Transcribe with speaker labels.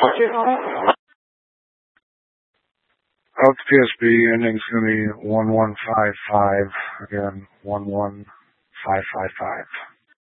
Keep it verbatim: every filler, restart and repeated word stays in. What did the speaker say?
Speaker 1: Out the P S B ending's going to be one one five five. Again, one one five five five.